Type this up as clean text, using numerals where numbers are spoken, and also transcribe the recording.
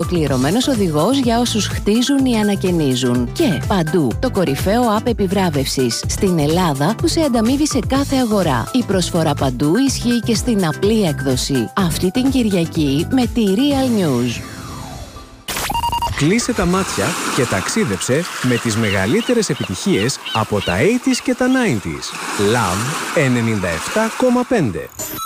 Ολοκληρωμένος οδηγός για όσους χτίζουν ή ανακαινίζουν. Και παντού το κορυφαίο app επιβράβευσης στην Ελλάδα που σε ανταμείβει σε κάθε αγορά. Η προσφορά παντού ισχύει και στην απλή έκδοση. Αυτή την Κυριακή με τη Real News. Κλείσε τα μάτια και ταξίδεψε με τις μεγαλύτερες επιτυχίες από τα 80s και τα 90s. Love 97,5.